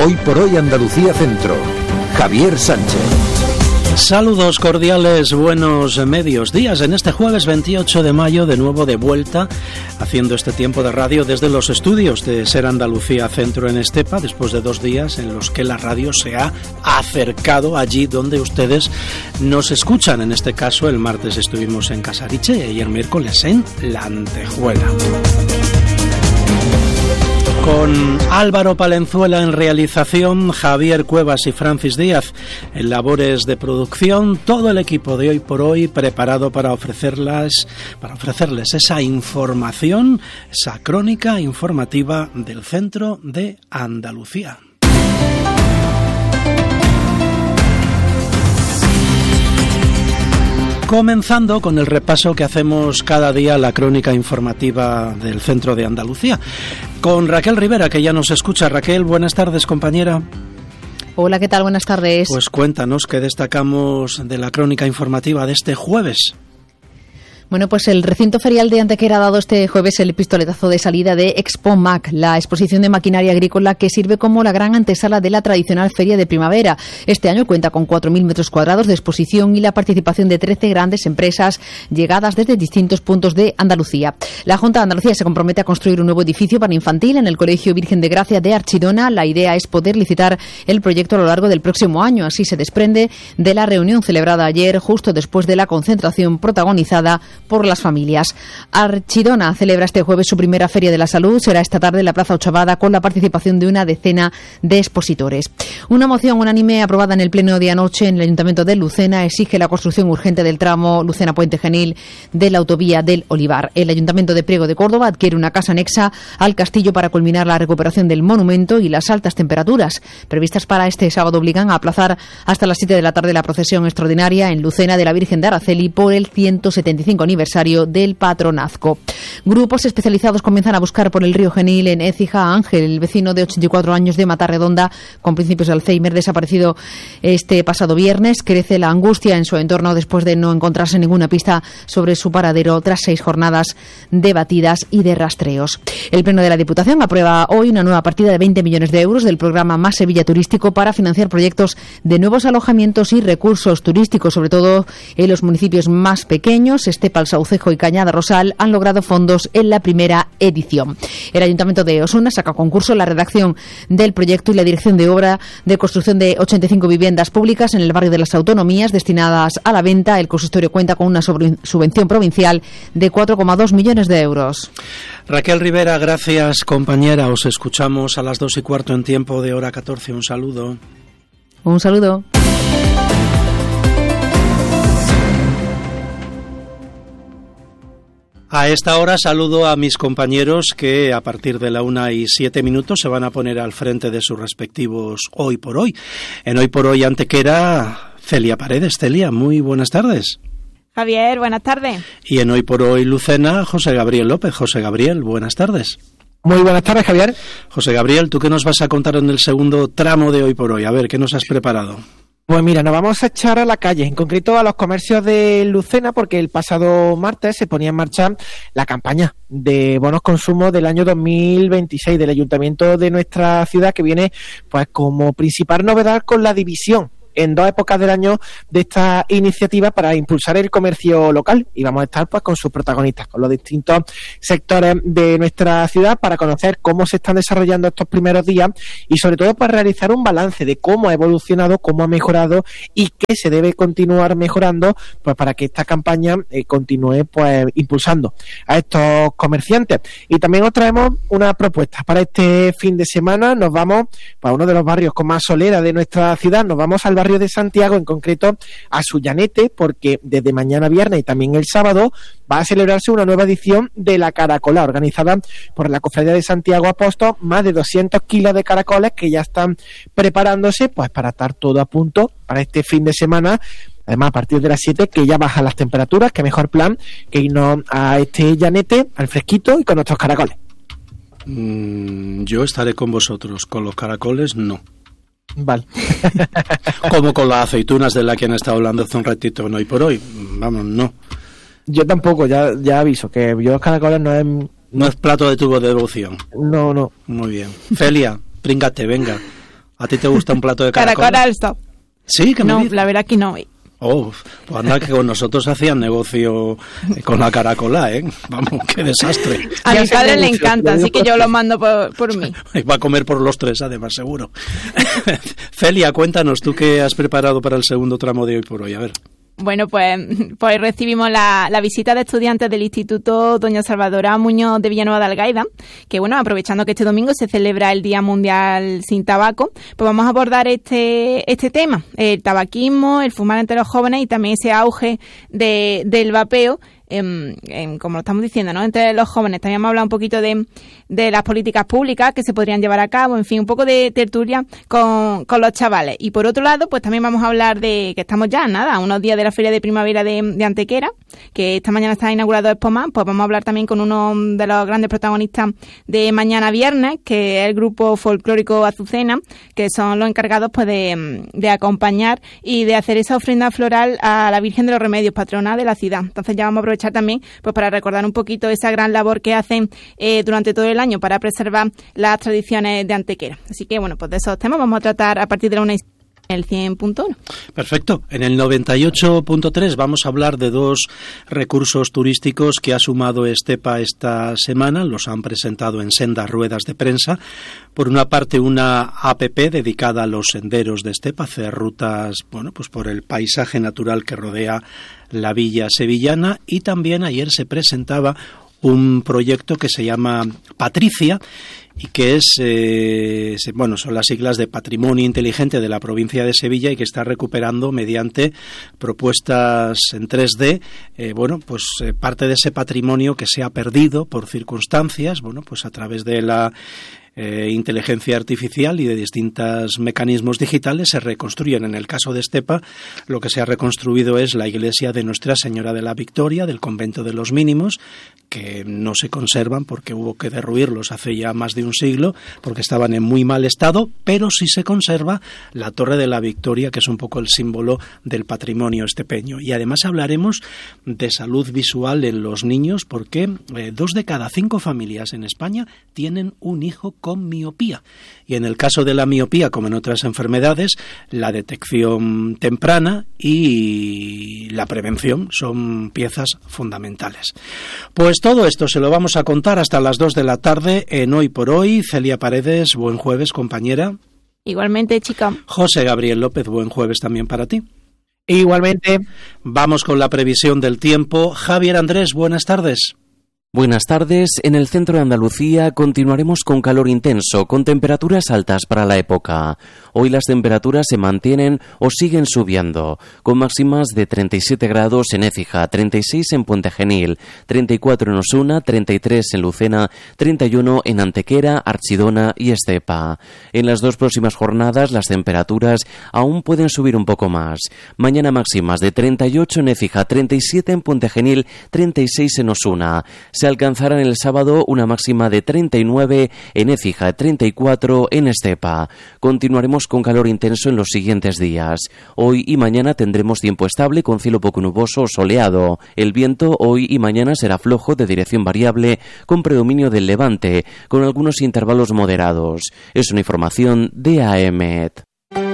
Hoy por hoy Andalucía Centro. Javier Sánchez. Saludos cordiales, buenos medios días. En este jueves 28 de mayo, de nuevo de vuelta, haciendo este tiempo de radio desde los estudios de Ser Andalucía Centro en Estepa, después de 2 días en los que la radio se ha acercado allí donde ustedes nos escuchan. En este caso, el martes estuvimos en Casariche y el miércoles en La Antejuela. Con Álvaro Palenzuela en realización, Javier Cuevas y Francis Díaz en labores de producción, todo el equipo de Hoy por Hoy preparado para ofrecerles esa información, esa crónica informativa del centro de Andalucía. Comenzando con el repaso que hacemos cada día a la crónica informativa del centro de Andalucía, con Raquel Rivera, que ya nos escucha. Raquel, buenas tardes, compañera. Hola, ¿qué tal? Buenas tardes. Pues cuéntanos qué destacamos de la crónica informativa de este jueves. Bueno, pues el recinto ferial de Antequera ha dado este jueves el pistoletazo de salida de Expo Mac, la exposición de maquinaria agrícola que sirve como la gran antesala de la tradicional feria de primavera. Este año cuenta con 4.000 metros cuadrados de exposición y la participación de 13 grandes empresas llegadas desde distintos puntos de Andalucía. La Junta de Andalucía se compromete a construir un nuevo edificio para infantil en el Colegio Virgen de Gracia de Archidona. La idea es poder licitar el proyecto a lo largo del próximo año. Así se desprende de la reunión celebrada ayer, justo después de la concentración protagonizada por las familias. Archidona celebra este jueves su primera Feria de la Salud. Será esta tarde en la Plaza Ochavada con la participación de una decena de expositores. Una moción unánime aprobada en el pleno de anoche en el Ayuntamiento de Lucena exige la construcción urgente del tramo Lucena-Puente Genil de la autovía del Olivar. El Ayuntamiento de Priego de Córdoba adquiere una casa anexa al castillo para culminar la recuperación del monumento, y las altas temperaturas previstas para este sábado obligan a aplazar hasta las 7 de la tarde la procesión extraordinaria en Lucena de la Virgen de Araceli por el 175 aniversario del patronazgo. Grupos especializados comienzan a buscar por el río Genil en Écija a Ángel, el vecino de 84 años de Matarredonda con principios de Alzheimer, desaparecido este pasado viernes. Crece la angustia en su entorno después de no encontrarse ninguna pista sobre su paradero tras 6 jornadas de batidas y de rastreos. El Pleno de la Diputación aprueba hoy una nueva partida de 20 millones de euros del programa Más Sevilla Turístico para financiar proyectos de nuevos alojamientos y recursos turísticos, sobre todo en los municipios más pequeños. Estepa, Saucejo y Cañada Rosal han logrado fondos en la primera edición. El Ayuntamiento de Osuna saca a concurso la redacción del proyecto y la dirección de obra de construcción de 85 viviendas públicas en el barrio de las Autonomías destinadas a la venta. El consistorio cuenta con una subvención provincial de 4,2 millones de euros. Raquel Rivera, gracias, compañera. Os escuchamos a las 2:15 en tiempo de hora 14. Un saludo. Un saludo. A esta hora saludo a mis compañeros que a partir de la 1:07 se van a poner al frente de sus respectivos Hoy por Hoy. En Hoy por Hoy Antequera, Celia Paredes. Celia, muy buenas tardes. Javier, buenas tardes. Y en Hoy por Hoy Lucena, José Gabriel López. José Gabriel, buenas tardes. Muy buenas tardes, Javier. José Gabriel, ¿tú qué nos vas a contar en el segundo tramo de Hoy por Hoy? A ver, ¿qué nos has preparado? Pues mira, nos vamos a echar a la calle, en concreto a los comercios de Lucena, porque el pasado martes se ponía en marcha la campaña de bonos consumo del año 2026 del Ayuntamiento de nuestra ciudad, que viene pues como principal novedad con la división en 2 épocas del año de esta iniciativa para impulsar el comercio local, y vamos a estar pues con sus protagonistas, con los distintos sectores de nuestra ciudad, para conocer cómo se están desarrollando estos primeros días y sobre todo para realizar un balance de cómo ha evolucionado, cómo ha mejorado y qué se debe continuar mejorando pues para que esta campaña continúe pues impulsando a estos comerciantes. Y también os traemos una propuesta para este fin de semana. Nos vamos para uno de los barrios con más solera de nuestra ciudad, nos vamos al barrio de Santiago, en concreto a Sullanete, porque desde mañana viernes y también el sábado va a celebrarse una nueva edición de la Caracola, organizada por la Cofradía de Santiago Apóstol. Más de 200 kilos de caracoles que ya están preparándose pues para estar todo a punto para este fin de semana. Además, a partir de las 7, que ya bajan las temperaturas, qué mejor plan que irnos a este llanete, al fresquito y con nuestros caracoles. Yo estaré con vosotros, con los caracoles no. Vale. Como con las aceitunas de la que han estado hablando hace un ratito en Hoy por Hoy. Vamos, no. Yo tampoco, ya aviso, que yo los caracoles no es... No es plato de tu devoción. No. Muy bien. Celia, príngate, venga. ¿A ti te gusta un plato de caracola? Caracola al stop. Sí, que no, la verdad que no. Oh, pues anda que con nosotros hacían negocio con la caracola, ¿eh? Vamos, qué desastre. A mi padre le encanta, así que yo lo mando por mí. Va a comer por los tres, además, seguro. Celia, cuéntanos, ¿tú qué has preparado para el segundo tramo de hoy por hoy? A ver. Bueno, pues recibimos la visita de estudiantes del Instituto Doña Salvadora Muñoz de Villanueva de Algaida, que bueno, aprovechando que este domingo se celebra el Día Mundial sin Tabaco, pues vamos a abordar este tema, el tabaquismo, el fumar entre los jóvenes y también ese auge del vapeo, como lo estamos diciendo, ¿no? Entre los jóvenes. También hemos hablado un poquito de las políticas públicas que se podrían llevar a cabo, en fin, un poco de tertulia con los chavales. Y por otro lado, pues también vamos a hablar de que estamos ya, a unos días de la Feria de Primavera de Antequera, que esta mañana está inaugurado Expomac. Pues vamos a hablar también con uno de los grandes protagonistas de mañana viernes, que es el grupo folclórico Azucena, que son los encargados pues de acompañar y de hacer esa ofrenda floral a la Virgen de los Remedios, patrona de la ciudad. Entonces ya vamos a aprovechar también pues para recordar un poquito esa gran labor que hacen durante todo el año para preservar las tradiciones de Antequera. Así que bueno, pues de esos temas vamos a tratar a partir de la 1 el 100.1. Perfecto. En el 98.3 vamos a hablar de dos recursos turísticos que ha sumado Estepa esta semana. Los han presentado en sendas ruedas de prensa. Por una parte, una APP dedicada a los senderos de Estepa, hacer rutas, bueno, pues por el paisaje natural que rodea la villa sevillana, y también ayer se presentaba un proyecto que se llama Patricia y que son las siglas de Patrimonio Inteligente de la provincia de Sevilla, y que está recuperando mediante propuestas en 3D, parte de ese patrimonio que se ha perdido por circunstancias, a través de la inteligencia artificial y de distintos mecanismos digitales se reconstruyen. En el caso de Estepa, lo que se ha reconstruido es la iglesia de Nuestra Señora de la Victoria, del convento de los Mínimos, que no se conservan porque hubo que derruirlos hace ya más de un siglo, porque estaban en muy mal estado, pero sí se conserva la Torre de la Victoria, que es un poco el símbolo del patrimonio estepeño. Y además hablaremos de salud visual en los niños, porque 2 de cada 5 familias en España tienen un hijo con miopía. Y en el caso de la miopía, como en otras enfermedades, la detección temprana y la prevención son piezas fundamentales. Pues todo esto se lo vamos a contar hasta las 2 de la tarde en Hoy por Hoy. Celia Paredes, buen jueves, compañera. Igualmente, chica. José Gabriel López, buen jueves también para ti. Igualmente. Vamos con la previsión del tiempo. Javier Andrés, buenas tardes. Buenas tardes. En el centro de Andalucía continuaremos con calor intenso, con temperaturas altas para la época. Hoy las temperaturas se mantienen o siguen subiendo, con máximas de 37 grados en Écija, 36 en Puente Genil, 34 en Osuna, 33 en Lucena, 31 en Antequera, Archidona y Estepa. En las 2 próximas jornadas las temperaturas aún pueden subir un poco más. Mañana máximas de 38 en Écija, 37 en Puente Genil, 36 en Osuna. Se alcanzará el sábado una máxima de 39 en Écija, 34 en Estepa. Continuaremos con calor intenso en los siguientes días. Hoy y mañana tendremos tiempo estable con cielo poco nuboso o soleado. El viento hoy y mañana será flojo, de dirección variable, con predominio del levante, con algunos intervalos moderados. Es una información de AEMET.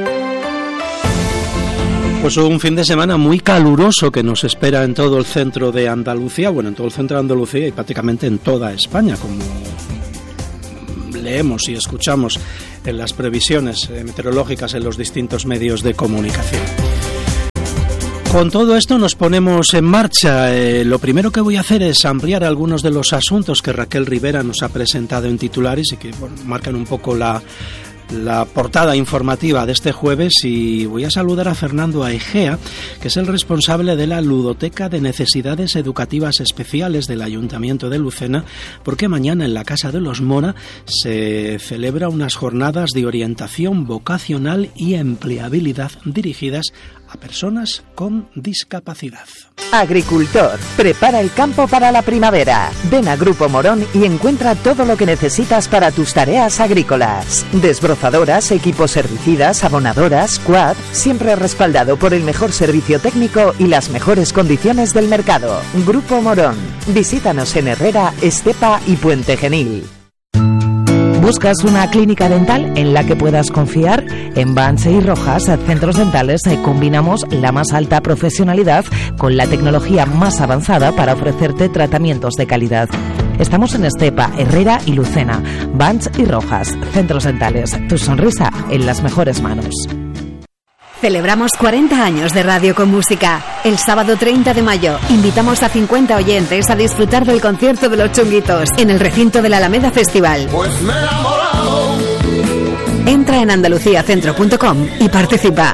Pues un fin de semana muy caluroso que nos espera en todo el centro de Andalucía, en todo el centro de Andalucía y prácticamente en toda España, como leemos y escuchamos en las previsiones meteorológicas en los distintos medios de comunicación. Con todo esto nos ponemos en marcha. Lo primero que voy a hacer es ampliar algunos de los asuntos que Raquel Rivera nos ha presentado en titulares y que marcan un poco la portada informativa de este jueves, y voy a saludar a Fernando Aegea, que es el responsable de la Ludoteca de Necesidades Educativas Especiales del Ayuntamiento de Lucena, porque mañana en la Casa de los Mora se celebra unas jornadas de orientación vocacional y empleabilidad dirigidas a personas con discapacidad. Agricultor, prepara el campo para la primavera. Ven a Grupo Morón y encuentra todo lo que necesitas para tus tareas agrícolas. Desbrozadoras, equipos herbicidas, abonadoras, quad, siempre respaldado por el mejor servicio técnico y las mejores condiciones del mercado. Grupo Morón. Visítanos en Herrera, Estepa y Puente Genil. ¿Buscas una clínica dental en la que puedas confiar? En Banche y Rojas Centros Dentales combinamos la más alta profesionalidad con la tecnología más avanzada para ofrecerte tratamientos de calidad. Estamos en Estepa, Herrera y Lucena. Banche y Rojas Centros Dentales. Tu sonrisa en las mejores manos. Celebramos 40 años de Radio con Música. El sábado 30 de mayo invitamos a 50 oyentes a disfrutar del concierto de Los Chunguitos en el recinto de la Alameda Festival. Pues me he enamorado. Entra en andaluciacentro.com y participa.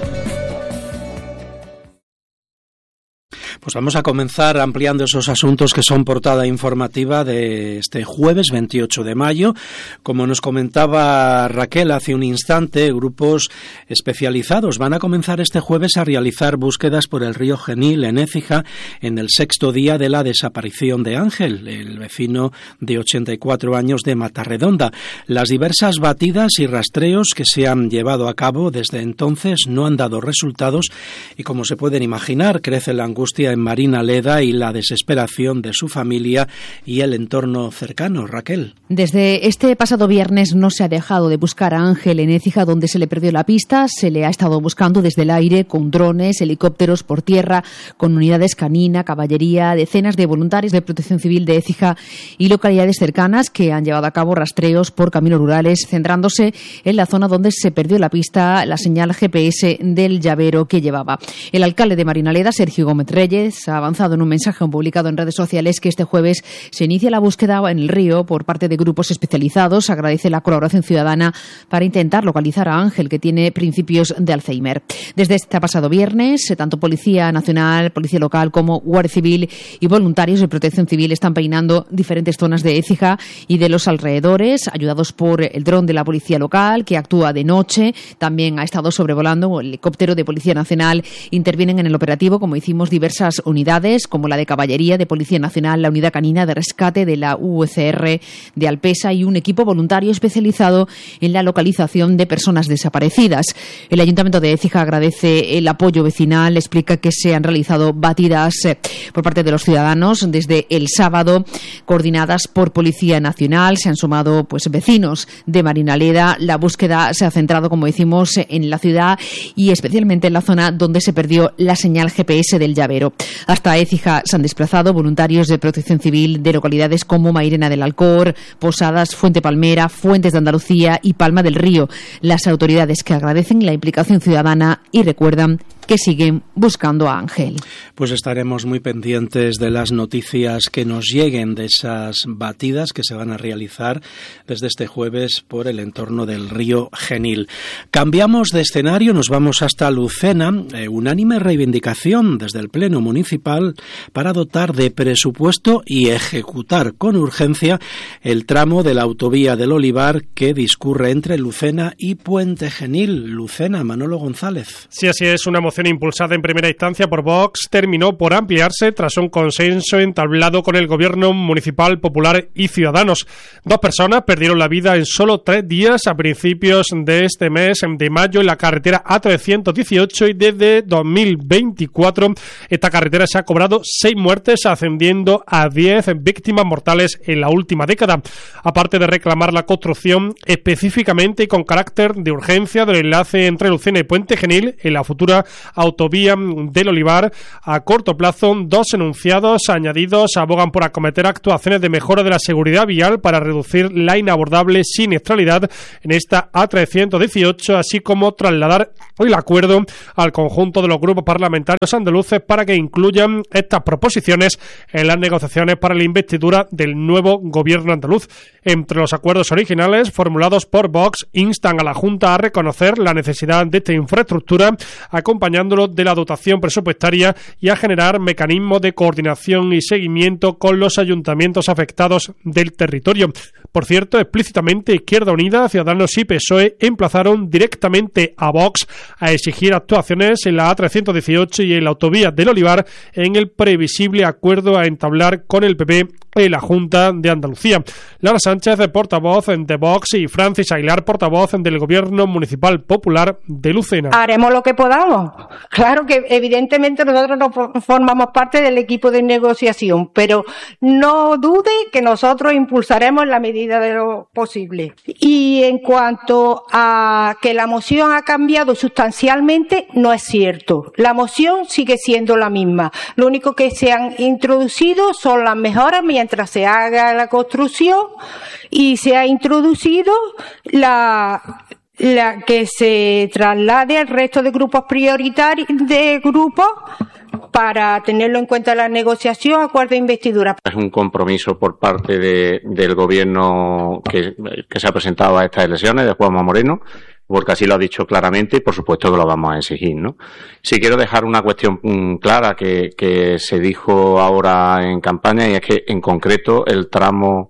Pues vamos a comenzar ampliando esos asuntos que son portada informativa de este jueves 28 de mayo. Como nos comentaba Raquel hace un instante, grupos especializados van a comenzar este jueves a realizar búsquedas por el río Genil en Écija en el 6º día de la desaparición de Ángel, el vecino de 84 años de Matarredonda. Las diversas batidas y rastreos que se han llevado a cabo desde entonces no han dado resultados y, como se pueden imaginar, crece la angustia en Marinaleda y la desesperación de su familia y el entorno cercano. Raquel. Desde este pasado viernes no se ha dejado de buscar a Ángel en Écija, donde se le perdió la pista. Se le ha estado buscando desde el aire, con drones, helicópteros, por tierra, con unidades canina, caballería, decenas de voluntarios de Protección Civil de Écija y localidades cercanas que han llevado a cabo rastreos por caminos rurales, centrándose en la zona donde se perdió la pista, la señal GPS del llavero que llevaba. El alcalde de Marinaleda, Sergio Gómez Reyes, ha avanzado en un mensaje publicado en redes sociales que este jueves se inicia la búsqueda en el río por parte de grupos especializados. Agradece la colaboración ciudadana para intentar localizar a Ángel, que tiene principios de Alzheimer. Desde este pasado viernes, tanto Policía Nacional, Policía Local como Guardia Civil y voluntarios de Protección Civil están peinando diferentes zonas de Écija y de los alrededores, ayudados por el dron de la Policía Local, que actúa de noche. También ha estado sobrevolando el helicóptero de Policía Nacional. Intervienen en el operativo, como hicimos, diversas unidades como la de Caballería de Policía Nacional, la Unidad Canina de Rescate de la UCR de Alpesa y un equipo voluntario especializado en la localización de personas desaparecidas. El Ayuntamiento de Écija agradece el apoyo vecinal, explica que se han realizado batidas por parte de los ciudadanos desde el sábado, coordinadas por Policía Nacional. Se han sumado vecinos de Marinaleda. La búsqueda se ha centrado, como decimos, en la ciudad y especialmente en la zona donde se perdió la señal GPS del llavero. Hasta Écija se han desplazado voluntarios de Protección Civil de localidades como Mairena del Alcor, Posadas, Fuente Palmera, Fuentes de Andalucía y Palma del Río. Las autoridades que agradecen la implicación ciudadana y recuerdan que siguen buscando a Ángel. Pues estaremos muy pendientes de las noticias que nos lleguen de esas batidas que se van a realizar desde este jueves por el entorno del río Genil. Cambiamos de escenario, nos vamos hasta Lucena. Unánime reivindicación desde el Pleno Municipal para dotar de presupuesto y ejecutar con urgencia el tramo de la autovía del Olivar que discurre entre Lucena y Puente Genil. Lucena, Manolo González. Sí, así es, una moción impulsada en primera instancia por Vox terminó por ampliarse tras un consenso entablado con el Gobierno Municipal, Popular y Ciudadanos. 2 personas perdieron la vida en solo 3 días a principios de este mes de mayo en la carretera A318 y desde 2024 esta carretera se ha cobrado 6 muertes, ascendiendo a 10 víctimas mortales en la última década. Aparte de reclamar la construcción específicamente y con carácter de urgencia del enlace entre Lucena y Puente Genil en la futura autovía del Olivar, a corto plazo, 2 enunciados añadidos abogan por acometer actuaciones de mejora de la seguridad vial para reducir la inabordable siniestralidad en esta A318, así como trasladar el acuerdo al conjunto de los grupos parlamentarios andaluces para que incluyan estas proposiciones en las negociaciones para la investidura del nuevo gobierno andaluz. Entre los acuerdos originales formulados por Vox, instan a la Junta a reconocer la necesidad de esta infraestructura, acompañándolo de la dotación presupuestaria y a generar mecanismos de coordinación y seguimiento con los ayuntamientos afectados del territorio. Por cierto, explícitamente Izquierda Unida, Ciudadanos y PSOE emplazaron directamente a Vox a exigir actuaciones en la A318 y en la autovía del Olivar en el previsible acuerdo a entablar con el PP en la Junta de Andalucía. Lara Sánchez, portavoz de Vox, y Francis Aguilar, portavoz del Gobierno Municipal Popular de Lucena. Haremos lo que podamos. Claro que evidentemente nosotros no formamos parte del equipo de negociación, pero no dude que nosotros impulsaremos en la medida medida de lo posible. Y en cuanto a que la moción ha cambiado sustancialmente, no es cierto. La moción sigue siendo la misma. Lo único que se han introducido son las mejoras mientras se haga la construcción, y se ha introducido la que se traslade al resto de grupos prioritarios para tenerlo en cuenta en la negociación, acuerdo de investidura. Es un compromiso por parte del gobierno que se ha presentado a estas elecciones de Juanma Moreno, porque así lo ha dicho claramente y por supuesto que lo vamos a exigir, ¿no? Sí quiero dejar una cuestión clara que se dijo ahora en campaña, y es que en concreto el tramo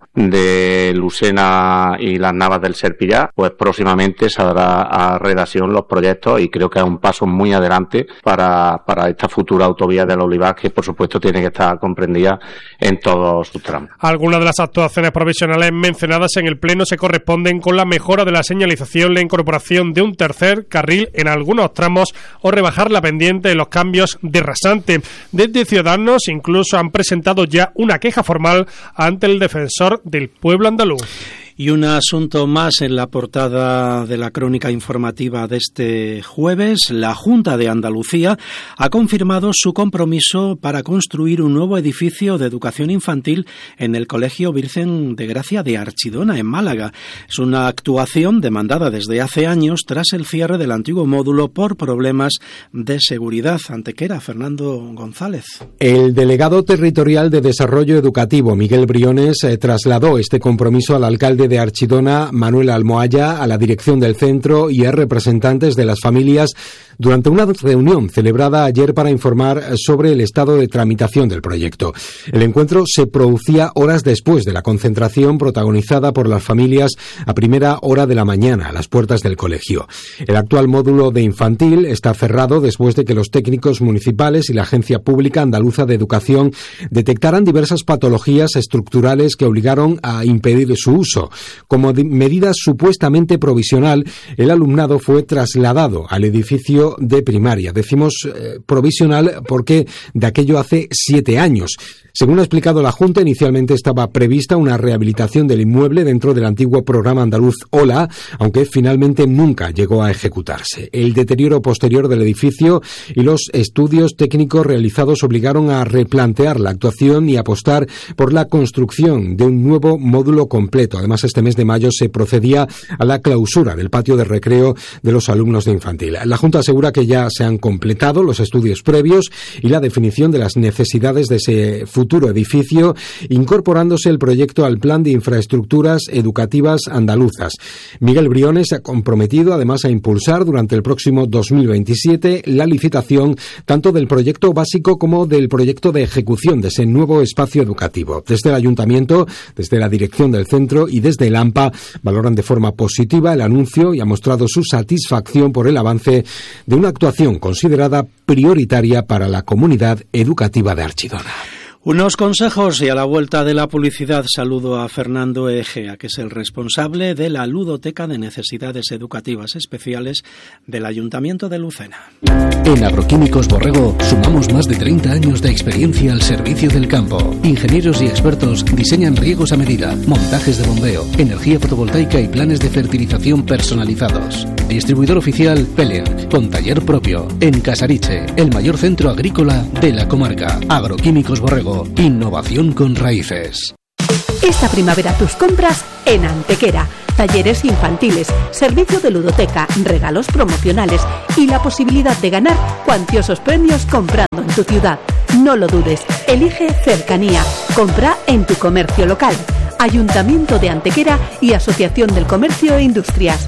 de Lucena y las Navas del Serpillá, pues próximamente saldrá a redacción los proyectos, y creo que es un paso muy adelante para esta futura autovía del Olivar, que por supuesto tiene que estar comprendida en todos sus tramos. Algunas de las actuaciones provisionales mencionadas en el Pleno se corresponden con la mejora de la señalización, la incorporación de un tercer carril en algunos tramos o rebajar la pendiente de los cambios de rasante. Desde Ciudadanos incluso han presentado ya una queja formal ante el defensor del pueblo andaluz. Y un asunto más en la portada de la crónica informativa de este jueves. La Junta de Andalucía ha confirmado su compromiso para construir un nuevo edificio de educación infantil en el Colegio Virgen de Gracia de Archidona, en Málaga. Es una actuación demandada desde hace años tras el cierre del antiguo módulo por problemas de seguridad. Antequera, Fernando González. El delegado territorial de Desarrollo Educativo, Miguel Briones, trasladó este compromiso al alcalde de Archidona, Manuel Almohaya, a la dirección del centro y a representantes de las familias durante una reunión celebrada ayer para informar sobre el estado de tramitación del proyecto. El encuentro se producía horas después de la concentración protagonizada por las familias a primera hora de la mañana a las puertas del colegio. El actual módulo de infantil está cerrado después de que los técnicos municipales y la Agencia Pública Andaluza de Educación detectaran diversas patologías estructurales que obligaron a impedir su uso. Como medida supuestamente provisional, el alumnado fue trasladado al edificio de primaria. Decimos provisional porque de aquello hace 7 años. Según ha explicado la Junta, inicialmente estaba prevista una rehabilitación del inmueble dentro del antiguo programa andaluz OLA, aunque finalmente nunca llegó a ejecutarse. El deterioro posterior del edificio y los estudios técnicos realizados obligaron a replantear la actuación y apostar por la construcción de un nuevo módulo completo. Además, este mes de mayo se procedía a la clausura del patio de recreo de los alumnos de infantil. La Junta asegura que ya se han completado los estudios previos y la definición de las necesidades de ese futuro edificio, incorporándose el proyecto al Plan de Infraestructuras Educativas Andaluzas. Miguel Briones se ha comprometido además a impulsar durante el próximo 2027 la licitación tanto del proyecto básico como del proyecto de ejecución de ese nuevo espacio educativo. Desde el Ayuntamiento, desde la dirección del centro y desde el AMPA valoran de forma positiva el anuncio y ha mostrado su satisfacción por el avance de una actuación considerada prioritaria para la comunidad educativa de Archidona. Unos consejos y a la vuelta de la publicidad saludo a Fernando Egea, que es el responsable de la Ludoteca de Necesidades Educativas Especiales del Ayuntamiento de Lucena. En Agroquímicos Borrego sumamos más de 30 años de experiencia al servicio del campo. Ingenieros y expertos diseñan riegos a medida, montajes de bombeo, energía fotovoltaica y planes de fertilización personalizados. Distribuidor oficial Pelen, con taller propio, en Casariche, el mayor centro agrícola de la comarca. Agroquímicos Borrego. Innovación con raíces. Esta primavera tus compras en Antequera. Talleres infantiles, servicio de ludoteca, regalos promocionales y la posibilidad de ganar cuantiosos premios comprando en tu ciudad. No lo dudes, elige cercanía. Compra en tu comercio local. Ayuntamiento de Antequera y Asociación del Comercio e Industrias.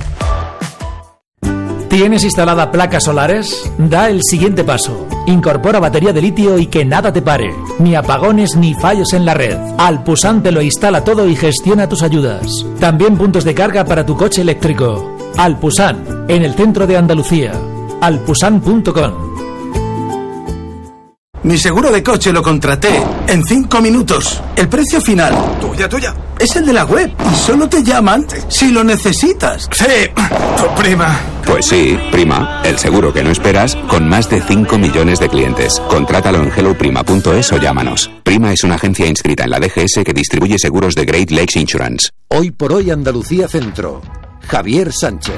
¿Tienes instalada placas solares? Da el siguiente paso. Incorpora batería de litio y que nada te pare. Ni apagones ni fallos en la red. Alpusan te lo instala todo y gestiona tus ayudas. También puntos de carga para tu coche eléctrico. Alpusan, en el centro de Andalucía. alpusan.com. Mi seguro de coche lo contraté en 5 minutos. El precio final, tuya, es el de la web y solo te llaman si lo necesitas. Sí, tu prima. Pues sí, Prima, el seguro que no esperas, con más de 5 millones de clientes. Contrátalo en helloprima.es o llámanos. Prima es una agencia inscrita en la DGS que distribuye seguros de Great Lakes Insurance. Hoy por hoy Andalucía Centro. Javier Sánchez.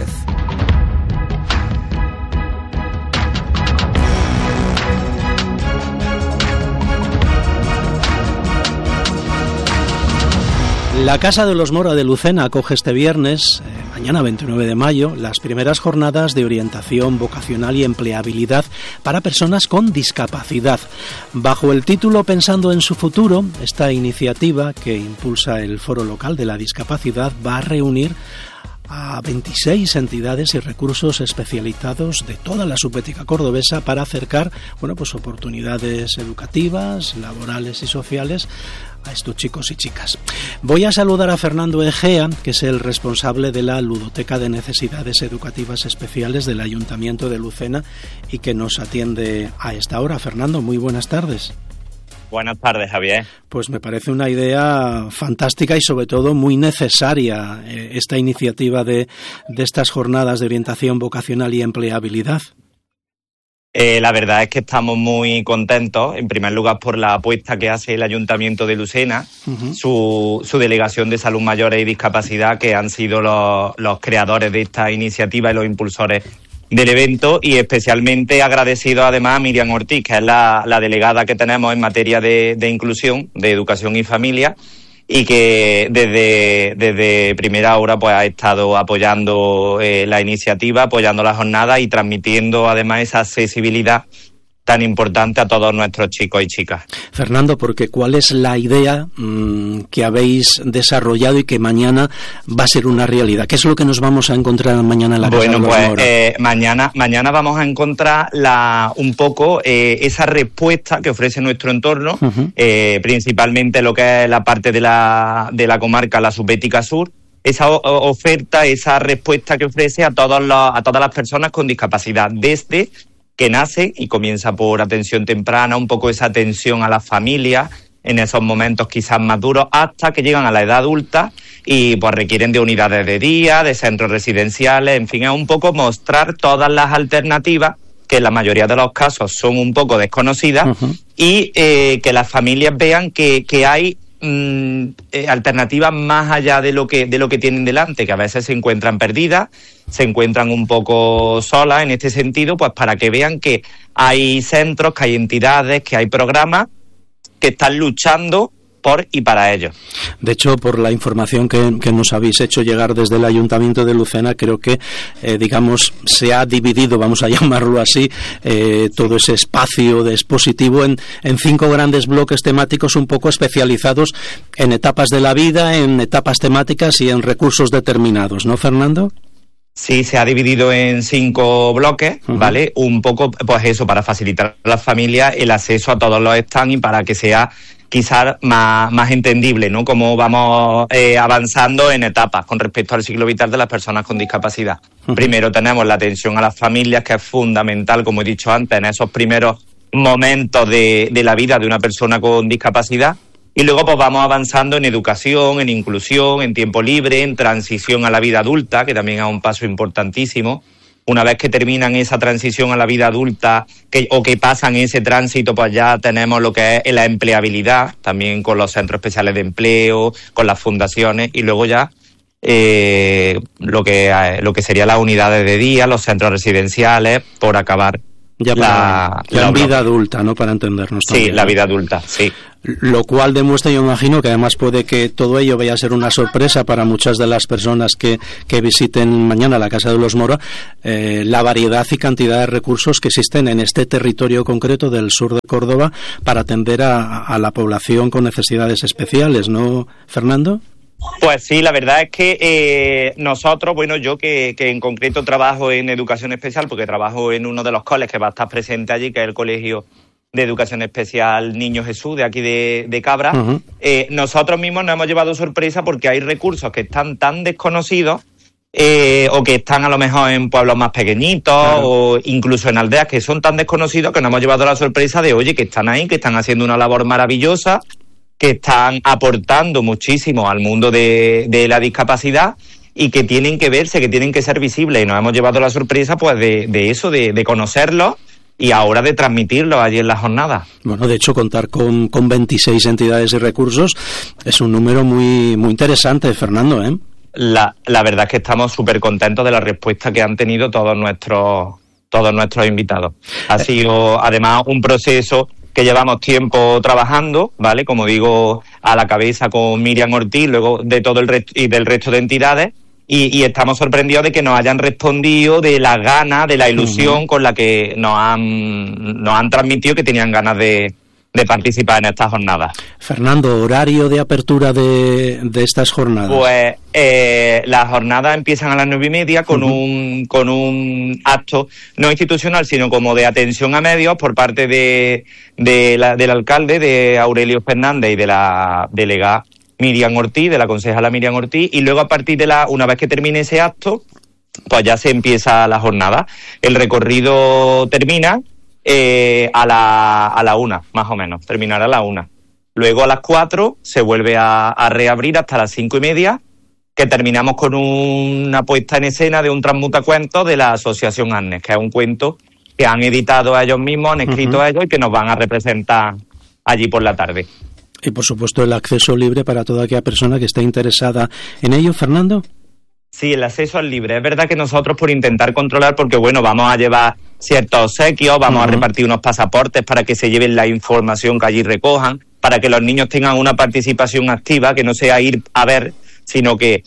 La Casa de los Mora de Lucena acoge este viernes, mañana 29 de mayo, las primeras jornadas de orientación vocacional y empleabilidad para personas con discapacidad. Bajo el título Pensando en su futuro, esta iniciativa que impulsa el Foro Local de la Discapacidad va a reunir a 26 entidades y recursos especializados de toda la subbética cordobesa para acercar, pues oportunidades educativas, laborales y sociales a estos chicos y chicas. Voy a saludar a Fernando Egea, que es el responsable de la Ludoteca de Necesidades Educativas Especiales del Ayuntamiento de Lucena y que nos atiende a esta hora. Fernando, muy buenas tardes. Buenas tardes, Javier. Pues me parece una idea fantástica y sobre todo muy necesaria esta iniciativa de estas jornadas de orientación vocacional y empleabilidad. La verdad es que estamos muy contentos, en primer lugar por la apuesta que hace el Ayuntamiento de Lucena, su Delegación de Salud Mayores y Discapacidad, que han sido los creadores de esta iniciativa y los impulsores del evento, y especialmente agradecido además a Miriam Ortiz, que es la delegada que tenemos en materia de inclusión, de educación y familia, y que desde primera hora pues ha estado apoyando la iniciativa, apoyando la jornada y transmitiendo además esa accesibilidad tan importante a todos nuestros chicos y chicas. Fernando, porque ¿cuál es la idea que habéis desarrollado y que mañana va a ser una realidad? ¿Qué es lo que nos vamos a encontrar mañana en la Casa de los Mora? Mañana vamos a encontrar un poco esa respuesta que ofrece nuestro entorno, principalmente lo que es la parte de la comarca, la Subbética Sur, esa oferta, esa respuesta que ofrece a todas las personas con discapacidad, desde que nace y comienza por atención temprana, un poco esa atención a las familias en esos momentos quizás más duros, hasta que llegan a la edad adulta y pues requieren de unidades de día, de centros residenciales, en fin, es un poco mostrar todas las alternativas que en la mayoría de los casos son un poco desconocidas y que las familias vean que hay alternativas más allá de lo que tienen delante, que a veces se encuentran perdidas, se encuentran un poco solas en este sentido, pues para que vean que hay centros, que hay entidades, que hay programas que están luchando por y para ellos. De hecho, por la información que nos habéis hecho llegar desde el Ayuntamiento de Lucena, creo que, se ha dividido, vamos a llamarlo así, todo ese espacio de expositivo en 5 grandes bloques temáticos un poco especializados en etapas de la vida, en etapas temáticas y en recursos determinados, ¿no, Fernando? Sí, se ha dividido en 5 bloques, ¿vale? Un poco, pues eso, para facilitar a las familias el acceso a todos los stands y para que sea quizás más entendible, ¿no? Cómo vamos avanzando en etapas con respecto al ciclo vital de las personas con discapacidad. Primero tenemos la atención a las familias, que es fundamental, como he dicho antes, en esos primeros momentos de la vida de una persona con discapacidad. Y luego pues vamos avanzando en educación, en inclusión, en tiempo libre, en transición a la vida adulta, que también es un paso importantísimo. Una vez que terminan esa transición a la vida adulta o que pasan ese tránsito, pues ya tenemos lo que es la empleabilidad, también con los centros especiales de empleo, con las fundaciones, y luego ya lo que sería las unidades de día, los centros residenciales, por acabar. Ya la vida adulta, ¿no? Para entendernos también. Sí, la vida adulta, sí. Lo cual demuestra, yo imagino, que además puede que todo ello vaya a ser una sorpresa para muchas de las personas que visiten mañana la Casa de los Mora, la variedad y cantidad de recursos que existen en este territorio concreto del sur de Córdoba para atender a la población con necesidades especiales, ¿no, Fernando? Pues sí, la verdad es que nosotros, yo que en concreto trabajo en educación especial, porque trabajo en uno de los coles que va a estar presente allí, que es el Colegio de Educación Especial Niño Jesús, de aquí de Cabra, nosotros mismos nos hemos llevado sorpresa porque hay recursos que están tan desconocidos o que están a lo mejor en pueblos más pequeñitos o incluso en aldeas que son tan desconocidos que nos hemos llevado la sorpresa de, oye, que están ahí, que están haciendo una labor maravillosa, que están aportando muchísimo al mundo de la discapacidad y que tienen que verse, que tienen que ser visibles, y nos hemos llevado la sorpresa pues de eso, de conocerlos y ahora de transmitirlos allí en la jornada. Bueno, de hecho, contar con 26 entidades y recursos es un número muy interesante, Fernando, ¿eh? La verdad es que estamos súper contentos de la respuesta que han tenido todos nuestros invitados. Ha sido, además, un proceso que llevamos tiempo trabajando, ¿vale? Como digo, a la cabeza con Miriam Ortiz, luego de todo el resto y del resto de entidades, y estamos sorprendidos de que nos hayan respondido, de la gana, de la ilusión con la que nos han transmitido que tenían ganas de participar en estas jornadas. Fernando, horario de apertura de estas jornadas. Pues las jornadas empiezan a las 9:30 con un acto no institucional, sino como de atención a medios por parte del alcalde, de Aurelio Fernández, y de la delegada Miriam Ortiz, de la concejala Miriam Ortiz, y luego a partir una vez que termine ese acto, pues ya se empieza la jornada. El recorrido termina a la 1, más o menos, terminará a la 1. Luego a las 4 se vuelve a reabrir hasta las 5:30, que terminamos con una puesta en escena de un transmutacuentos de la Asociación Arnes, que es un cuento que han editado ellos mismos, han escrito ellos y que nos van a representar allí por la tarde. Y por supuesto el acceso libre para toda aquella persona que esté interesada en ello, Fernando. Sí, el acceso al libre. Es verdad que nosotros, por intentar controlar, porque bueno, vamos a llevar ciertos obsequios, vamos a repartir unos pasaportes para que se lleven la información que allí recojan, para que los niños tengan una participación activa, que no sea ir a ver, sino que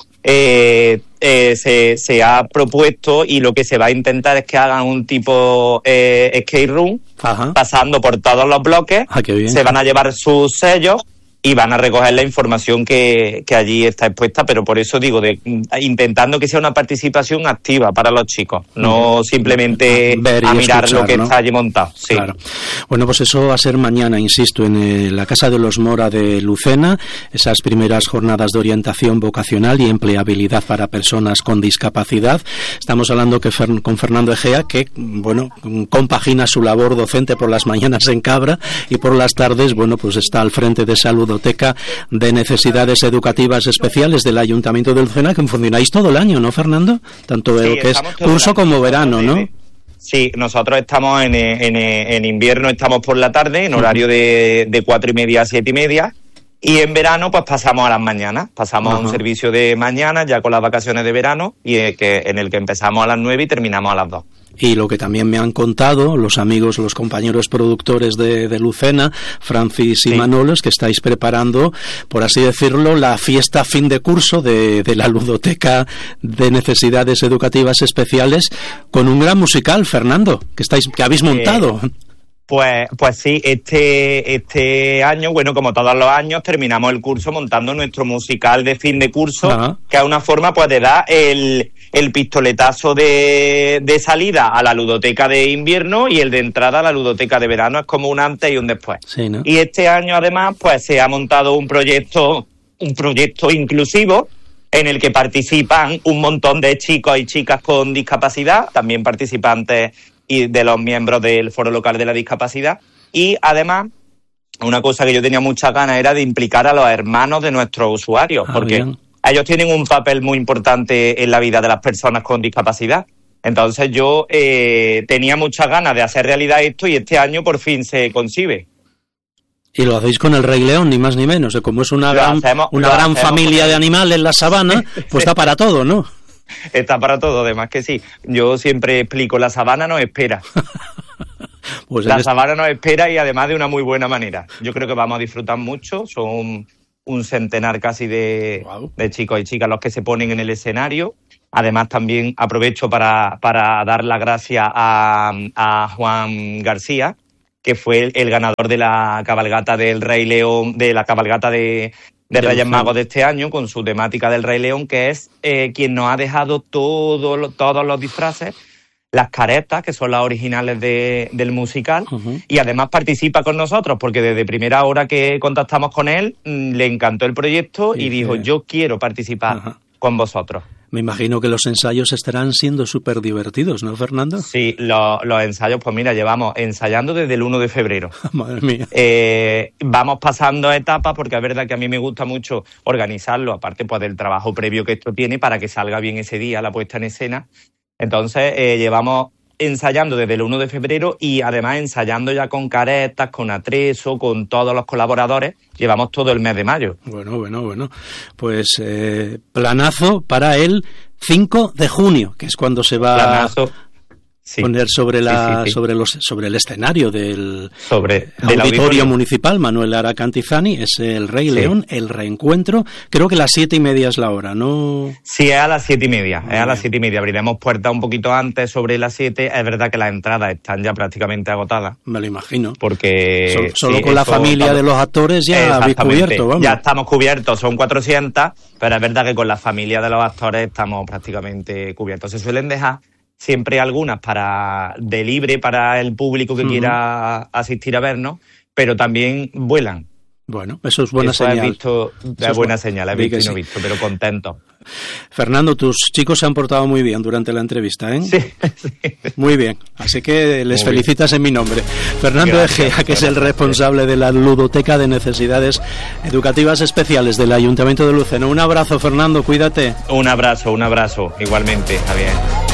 se ha propuesto, y lo que se va a intentar es que hagan un tipo escape room, pasando por todos los bloques. Qué bien. Se van a llevar sus sellos y van a recoger la información que allí está expuesta, pero por eso digo, intentando que sea una participación activa para los chicos, no simplemente a mirar escuchar, lo que está allí montado. Sí. Claro. Bueno, pues eso va a ser mañana, insisto, en la Casa de los Mora de Lucena, esas primeras jornadas de orientación vocacional y empleabilidad para personas con discapacidad. Estamos hablando con Fernando Egea, que, bueno, compagina su labor docente por las mañanas en Cabra y por las tardes, bueno, pues está al frente de esa ludoteca de necesidades educativas especiales del Ayuntamiento de Lucena, que funcionáis todo el año, ¿no, Fernando? Tanto sí, que es curso como verano, ¿no? Sí, nosotros estamos en invierno, estamos por la tarde, en horario de 4:30 a 7:30, y en verano pues pasamos a las mañanas, pasamos a un servicio de mañana, ya con las vacaciones de verano, y en el que empezamos a las 9 y terminamos a las 2. Y lo que también me han contado los amigos, los compañeros productores de Lucena, Francis y Manolo, es que estáis preparando, por así decirlo, la fiesta fin de curso de la ludoteca de necesidades educativas especiales, con un gran musical, Fernando, que habéis montado. Pues sí, este año, bueno, como todos los años, terminamos el curso montando nuestro musical de fin de curso, que es una forma pues de dar el pistoletazo de salida a la ludoteca de invierno y el de entrada a la ludoteca de verano. Es como un antes y un después. Sí, ¿no? Y este año, además, pues se ha montado un proyecto inclusivo, en el que participan un montón de chicos y chicas con discapacidad, también participantes y de los miembros del Foro Local de la Discapacidad. Y además, una cosa que yo tenía muchas ganas era de implicar a los hermanos de nuestros usuarios, porque ellos tienen un papel muy importante en la vida de las personas con discapacidad. Entonces yo tenía muchas ganas de hacer realidad esto, y este año por fin se concibe. Y lo hacéis con el Rey León, ni más ni menos. Como es una gran familia de animales en la sabana, pues está para todo, ¿no? Está para todo, además que sí. Yo siempre explico, la sabana nos espera. Pues la sabana nos espera, y además de una muy buena manera. Yo creo que vamos a disfrutar mucho. Son un centenar casi de chicos y chicas los que se ponen en el escenario. Además también aprovecho para dar las gracias a Juan García, que fue el ganador de la cabalgata del Rey León, de la cabalgata de Reyes Magos de este año, con su temática del Rey León, que es quien nos ha dejado todos los disfraces, las caretas, que son las originales del musical, y además participa con nosotros, porque desde primera hora que contactamos con él, le encantó el proyecto y dijo, yo quiero participar con vosotros. Me imagino que los ensayos estarán siendo súper divertidos, ¿no, Fernando? Sí, los ensayos, pues mira, llevamos ensayando desde el 1 de febrero. Madre mía. Vamos pasando etapas, porque es verdad que a mí me gusta mucho organizarlo, aparte pues del trabajo previo que esto tiene, para que salga bien ese día la puesta en escena. Entonces, llevamos ensayando desde el 1 de febrero y además ensayando ya con caretas, con atrezo, con todos los colaboradores. Llevamos todo el mes de mayo. Bueno. Pues planazo para el 5 de junio, que es cuando se va a poner sobre el escenario del auditorio municipal Manuel Lara Cantizani. Es el Rey León, el reencuentro. Creo que las 7:30 es la hora, ¿no? Sí, es a las 7:30. Es a las 7:30. Abriremos puertas un poquito antes, sobre las 7. Es verdad que las entradas están ya prácticamente agotadas. Me lo imagino. Porque solo con la familia de los actores ya habéis cubierto, vamos. Ya estamos cubiertos, son 400, pero es verdad que con la familia de los actores estamos prácticamente cubiertos. Se suelen dejar siempre algunas de libre para el público que quiera asistir a vernos, pero también vuelan. Bueno, eso es buena señal. Es buena señal, he visto y no visto, pero contento. Fernando, tus chicos se han portado muy bien durante la entrevista, ¿eh? Sí. Muy bien, así que les felicitas en mi nombre. Fernando Egea, que es el responsable de la Ludoteca de Necesidades Educativas Especiales del Ayuntamiento de Lucena. Un abrazo, Fernando, cuídate. Un abrazo, igualmente, Javier.